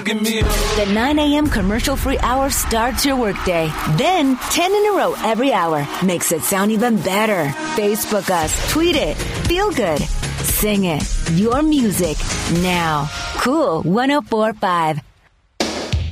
waking me up. The 9 a.m. commercial-free hour starts your workday. Then 10 in a row every hour makes it sound even better. Facebook us, tweet it, feel good, sing it. Your music now. Cool 104.5.